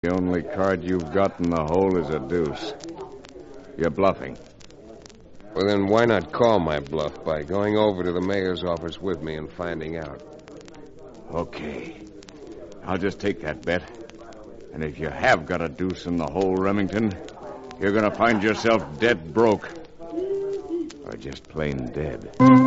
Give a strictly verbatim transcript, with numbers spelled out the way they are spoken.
The only card you've got in the hole is a deuce. You're bluffing. Well, then why not call my bluff by going over to the mayor's office with me and finding out? Okay. I'll just take that bet. And if you have got a deuce in the hole, Remington, you're going to find yourself dead broke. Or just plain dead.